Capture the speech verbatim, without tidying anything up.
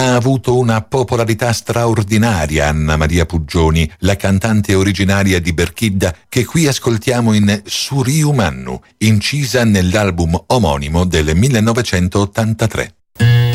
Ha avuto una popolarità straordinaria Anna Maria Puggioni, la cantante originaria di Berchidda, che qui ascoltiamo in Suriu Mannu, incisa nell'album omonimo del millenovecentottantatré.